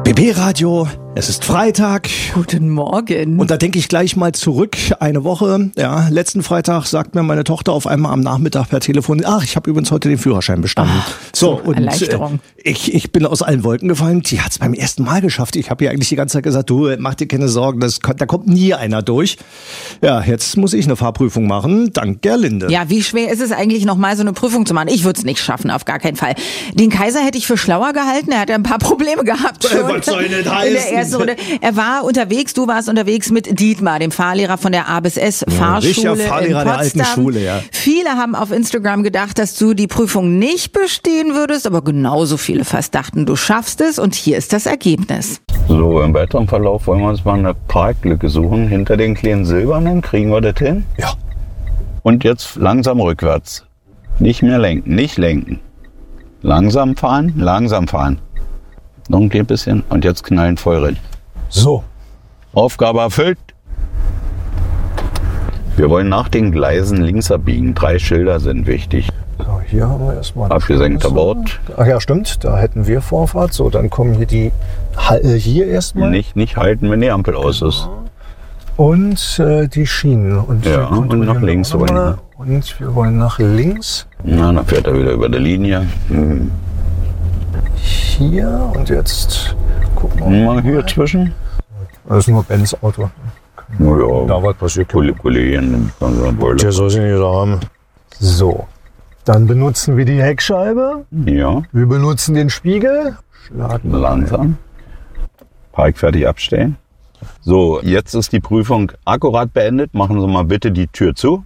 BB Radio, es ist Freitag. Guten Morgen. Und da denke ich gleich mal zurück, eine Woche. Ja, letzten Freitag sagt mir meine Tochter auf einmal am Nachmittag per Telefon, ich habe übrigens heute den Führerschein bestanden. So, und Erleichterung. Ich bin aus allen Wolken gefallen. Die hat es beim ersten Mal geschafft. Ich habe ihr eigentlich die ganze Zeit gesagt, du, mach dir keine Sorgen, da kommt nie einer durch. Ja, jetzt muss ich eine Fahrprüfung machen, dank Gerlinde. Ja, wie schwer ist es eigentlich, noch mal so eine Prüfung zu machen? Ich würde es nicht schaffen, auf gar keinen Fall. Den Kaiser hätte ich für schlauer gehalten. Er hat ja ein paar Probleme gehabt schon Was soll das heißen? in der ersten Runde. Er war unterwegs, du warst unterwegs mit Dietmar, dem Fahrlehrer von der A bis S Fahrschule richtiger Fahrlehrer in der alten Schule, ja. Viele haben auf Instagram gedacht, dass du die Prüfung nicht bestehen würdest, aber genauso viele fast dachten, du schaffst es, und hier ist das Ergebnis. So, im weiteren Verlauf wollen wir uns mal eine Parklücke suchen. Hinter den kleinen Silbernen, kriegen wir das hin? Ja. Und jetzt langsam rückwärts. Nicht mehr lenken, nicht lenken. Langsam fahren, langsam fahren. Noch ein kleines bisschen und jetzt knallen voll rein. So. Aufgabe erfüllt. Wir wollen nach den Gleisen links abbiegen. 3 Schilder sind wichtig. So, hier haben wir erstmal Abgesenkter Bord. Ach ja, stimmt, da hätten wir Vorfahrt. So, dann kommen hier die hier erstmal. Nicht halten, wenn die Ampel aus ist. Und die Schienen. Und Ja, wir und kontrollieren nach links auch noch wollen mal. Und wir wollen nach links. Na, dann fährt er wieder über der Linie. Hier und jetzt gucken wir Mal hier zwischen. Das ist nur Benz Auto. Ja, Da was passiert. Kollegen. Der soll sich nicht haben. So, dann benutzen wir die Heckscheibe. Ja, Wir benutzen den Spiegel. Schlagen wir langsam. Park fertig abstellen. So, jetzt ist die Prüfung akkurat beendet. Machen Sie mal bitte die Tür zu.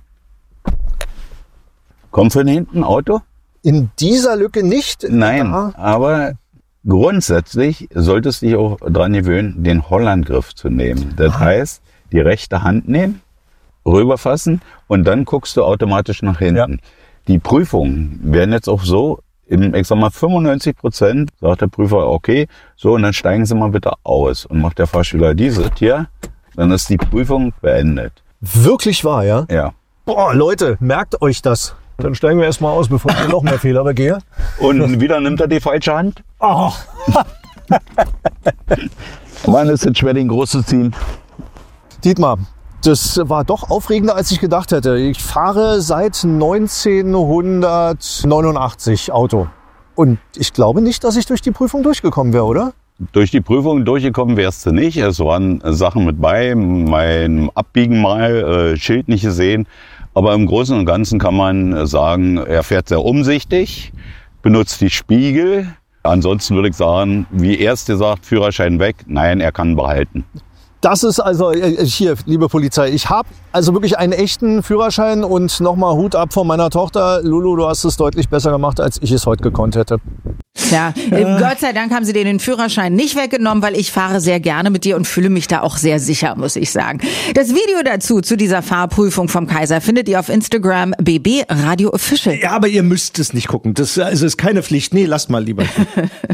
Kommt von hinten Auto? in dieser Lücke nicht. Nein, Da. aber grundsätzlich solltest du dich auch daran gewöhnen, den Hollandgriff zu nehmen. Das heißt, die rechte Hand nehmen, rüberfassen und dann guckst du automatisch nach hinten. Ja. Die Prüfungen werden jetzt auch so, ich sag mal 95% sagt der Prüfer, okay, so, und dann steigen Sie mal bitte aus und macht der Fahrschüler dieses hier, dann ist die Prüfung beendet. Wirklich wahr, ja? Ja. Boah, Leute, merkt euch das. Dann steigen wir erstmal aus, bevor ich noch mehr Fehler begehe. Und wieder nimmt er die falsche Hand. Oh. Wann ist es schwer, den groß zu ziehen? Dietmar, das war doch aufregender, als ich gedacht hätte. Ich fahre seit 1989 Auto. Und ich glaube nicht, dass ich durch die Prüfung durchgekommen wäre, oder? Durch die Prüfung durchgekommen wärst du nicht. Es waren Sachen mit bei, mein Abbiegen mal, Schild nicht gesehen. Aber im Großen und Ganzen kann man sagen, er fährt sehr umsichtig, benutzt die Spiegel. Ansonsten würde ich sagen, wie erst gesagt, Führerschein weg. Nein, er kann behalten. Das ist also, hier, liebe Polizei, ich habe also wirklich einen echten Führerschein und nochmal Hut ab von meiner Tochter. Lulu, du hast es deutlich besser gemacht, als ich es heute gekonnt hätte. Ja, Gott sei Dank haben sie dir den Führerschein nicht weggenommen, weil ich fahre sehr gerne mit dir und fühle mich da auch sehr sicher, muss ich sagen. Das Video dazu, zu dieser Fahrprüfung vom Kaiser, findet ihr auf Instagram BB Radio Official. Ja, aber ihr müsst es nicht gucken. Das ist keine Pflicht. Nee, lasst mal lieber.